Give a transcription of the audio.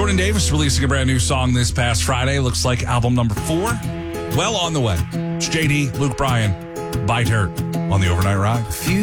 Jordan Davis releasing a brand new song this past Friday. Looks like album number 4. Well on the way. It's JD, Luke Bryan, Bite Hurt on the Overnight Ride.